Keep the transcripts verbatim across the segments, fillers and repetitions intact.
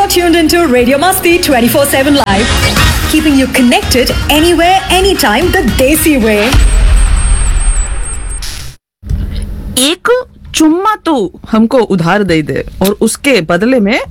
tuned into Radio Masti twenty-four seven Live, keeping you connected anywhere, anytime the Desi way. एक चुम्मा तो हमको उधार दे दे और उसके बदले में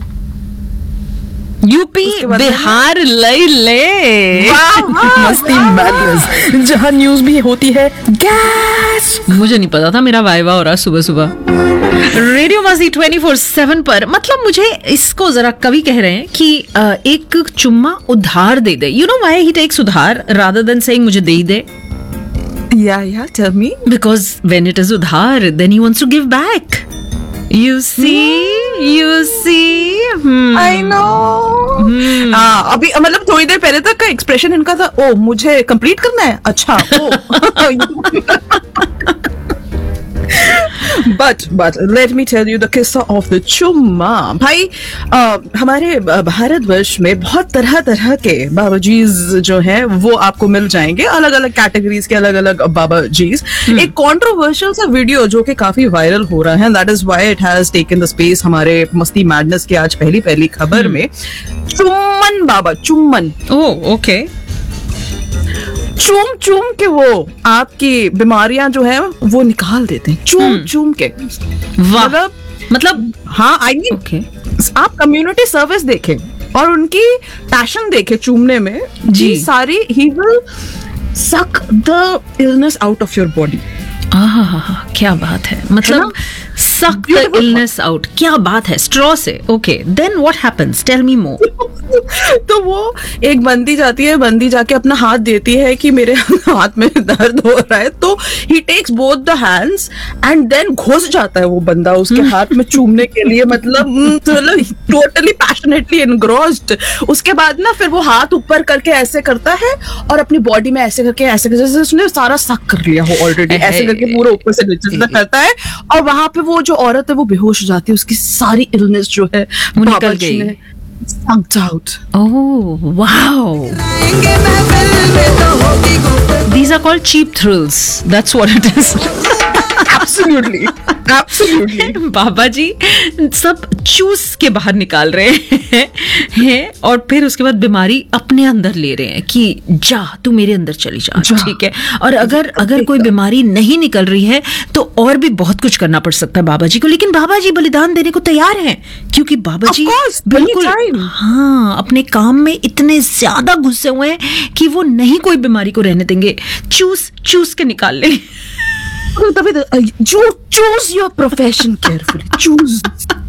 यूपी बिहार ले ले। मस्ती मैडनेस, जहाँ न्यूज भी होती है गैस। मुझे नहीं पता था मेरा वाइवा हो रहा सुबह सुबह रेडियो मस्ती ट्वेंटी फोर सेवन पर। मतलब मुझे इसको जरा कवि कह रहे हैं कि एक चुम्मा उधार दे दे। You know why he takes उधार रादर देन सेइंग मुझे दे ही दे? Yeah, yeah, tell me. Because when it is udhar, then he wants to give back. You see, you see. Hmm. I know. Hmm. हाँ, अभी मतलब थोड़ी देर पहले तक का expression इनका था, ओ मुझे कंप्लीट करना है, अच्छा ओ। But but let me tell you the किस्सा of the चुम्मा। भाई आ, हमारे भारतवर्ष में बहुत तरह तरह के बाबाजीज जो हैं वो आपको मिल जाएंगे, अलग अलग कैटेगरीज के अलग अलग बाबाजीज। एक कंट्रोवर्शियल सा वीडियो जो कि काफी वायरल हो रहा है, that is why it has taken the space हमारे मस्ती मैडनेस के आज पहली पहली खबर में। चुम्मन बाबा, चुम्मन। Oh okay. चूम चूम के वो आपकी बीमारियां जो है वो निकाल देते हैं, चूम चूम के। मतलब मतलब हाँ, आई मीन okay. आप कम्युनिटी सर्विस देखें और उनकी पैशन देखें चूमने में जी सारी। He will suck the illness out of your body. आहा, क्या बात है। मतलब सक द इलनेस आउट, क्या बात है, स्ट्रॉ से। Okay, then what happens, tell me मोर। तो वो एक बंदी जाती है, बंदी जाके अपना हाथ देती है कि मेरे हाथ में दर्द हो रहा है, तो ही takes both the hands and then घुस जाता है वो बंदा उसके हाथ में चूमने के लिए। मतलब टोटली पैशनेटली एनग्रॉस्ड। उसके बाद ना फिर वो हाथ ऊपर करके ऐसे करता है और अपनी बॉडी में ऐसे करके ऐसे करके, जैसे उसने सारा सक कर लिया हो ऑलरेडी, ऐसे करके पूरा ऊपर से नीचे तक करता है। और वहां पे वो जो औरत है वो बेहोश हो जाती है, उसकी सारी इलनेस जो है वो निकल गई। Sucked out. Oh, wow. These are called cheap thrills. That's what it is. Absolutely. Absolutely. बाबा जी सब चूस के बाहर निकाल रहे हैं, हैं और फिर उसके बाद बीमारी अपने अंदर ले रहे हैं कि जा तू मेरे अंदर चली जा, जा। ठीक है। और अगर अगर कोई बीमारी नहीं निकल रही है तो और भी बहुत कुछ करना पड़ सकता है बाबा जी को, लेकिन बाबा जी बलिदान देने को तैयार हैं क्योंकि बाबा जी बिल्कुल हाँ अपने काम में इतने ज्यादा घुसे हुए हैं कि वो नहीं कोई बीमारी को रहने देंगे, चूस चूस के निकाल लेंगे। तभी choose your profession carefully. Choose.